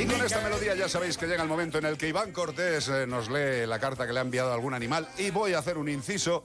Y con esta melodía ya sabéis que llega el momento en el que Iván Cortés nos lee la carta que le ha enviado algún animal. Y voy a hacer un inciso.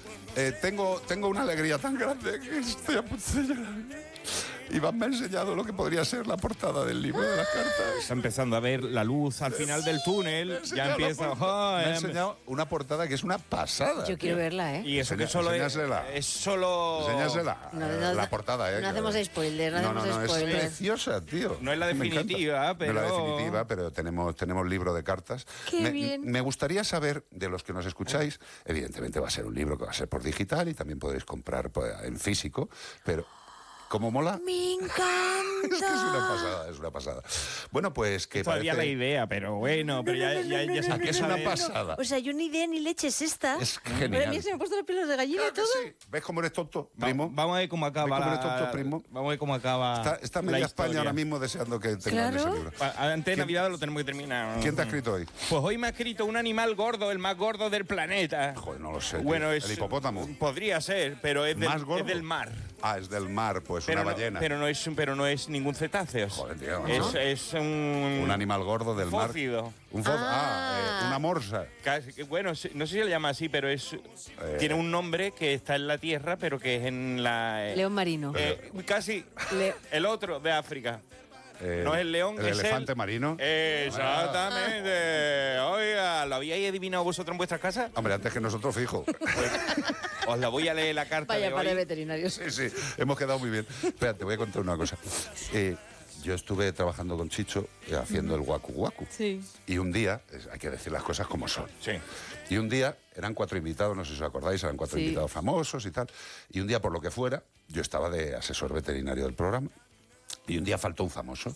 Tengo una alegría tan grande que estoy a punto de llorar. Iván me ha enseñado lo que podría ser la portada del libro de las cartas. Está empezando a ver la luz al final del túnel. Ya empieza. Me ha enseñado una portada que es una pasada. Yo quiero verla, ¿eh? Y eso que solo es solo. Enséñasela. La portada, ¿eh? No hacemos spoiler, No, es preciosa, tío. No es la definitiva, pero. No es la definitiva, pero tenemos libro de cartas. Qué bien. Me gustaría saber, de los que nos escucháis, evidentemente va a ser un libro que va a ser por digital y también podéis comprar en físico, pero ¿cómo mola? ¡Me encanta! Es que es una pasada. Bueno, pues que todavía parece... la idea, pero bueno, pero ya ¿A qué es una pasada? O sea, yo ni idea ni leche es esta. Es Pero a genial. mí se me han puesto los pelos de gallina y todo. Sí. ¿Ves cómo eres tonto, primo? Vamos a ver cómo acaba. ¿Ves cómo eres tonto, primo? Vamos a ver cómo acaba. Está media España ahora mismo deseando que tengan ese libro. Antes de Navidad lo tenemos que terminar. ¿Quién te ha escrito hoy? Pues hoy me ha escrito un animal gordo, el más gordo del planeta. Joder, no lo sé. Bueno, ¿El hipopótamo? Podría ser, pero es del mar. Ah, es del mar, pues pero una ballena. Pero no es ningún cetáceo. Joder, tío. Es un animal gordo del mar. Fócido. Una morsa. Bueno, no sé si se le llama así, pero tiene un nombre que está en la tierra, pero que es en la... León marino. Casi el otro de África. No es el león, el es elefante marino. Exactamente. Oiga, ¿lo habíais adivinado vosotros en vuestras casas? Hombre, antes que nosotros, fijo. Os la voy a leer la carta. Vaya de par de hoy. veterinarios. Sí, hemos quedado muy bien. Espera, te voy a contar una cosa. Yo estuve trabajando con Chicho haciendo el Waku Waku. Sí. Y un día, hay que decir las cosas como son. Sí. Y un día, eran 4 invitados, no sé si os acordáis, eran 4 invitados famosos y tal. Y un día, por lo que fuera, yo estaba de asesor veterinario del programa. Y un día faltó un famoso.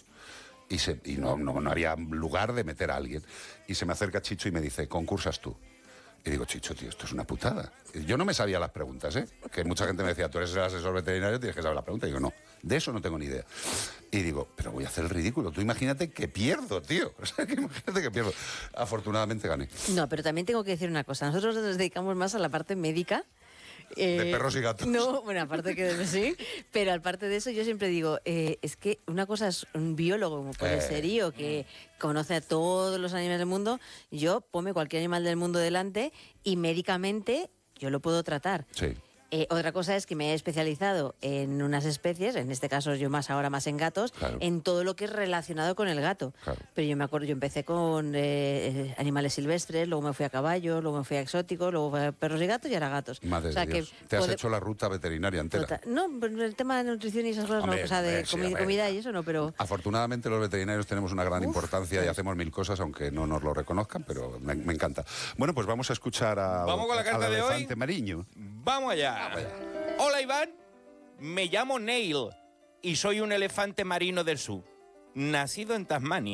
Y no había lugar de meter a alguien. Y se me acerca Chicho y me dice, concursas tú. Y digo, Chicho, tío, esto es una putada. Yo no me sabía las preguntas, ¿eh? Que mucha gente me decía, tú eres el asesor veterinario, tienes que saber las preguntas. Y digo, no, de eso no tengo ni idea. Y digo, pero voy a hacer el ridículo. Tú imagínate que pierdo, tío. O sea, que imagínate que pierdo. Afortunadamente gané. No, pero también tengo que decir una cosa. Nosotros nos dedicamos más a la parte médica. De perros y gatos. No, bueno, aparte que sí, pero aparte de eso yo siempre digo, es que una cosa es un biólogo como puede ser yo, que conoce a todos los animales del mundo, yo ponme cualquier animal del mundo delante y médicamente yo lo puedo tratar. Sí. Otra cosa es que me he especializado en unas especies, en este caso yo ahora más en gatos, claro, en todo lo que es relacionado con el gato. Claro. Pero yo me acuerdo, yo empecé con animales silvestres, luego me fui a caballos, luego me fui a exóticos, luego fui a perros y gatos y ahora gatos. Madre de Dios. Te has hecho la ruta veterinaria entera. No, el tema de nutrición y esas cosas Hombre, no, o sea, de comida y eso no, pero... Afortunadamente los veterinarios tenemos una gran importancia y hacemos mil cosas, aunque no nos lo reconozcan, pero me encanta. Bueno, pues vamos a escuchar Vamos con la carta de hoy. elefante marino. Vamos allá. Hola, Iván. Me llamo Neil y soy un elefante marino del sur, nacido en Tasmania.